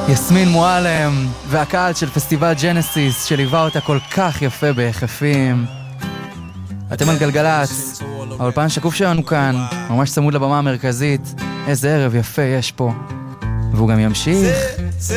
יסמין מועלם והקהל של פסטיבל ג'נסיס שליווה אותה כל כך יפה ביחפים. אתם על גלגלץ, האולפן שקוף שלנו כאן, ממש צמוד לבמה המרכזית. איזה ערב יפה יש פה, והוא גם ימשיך.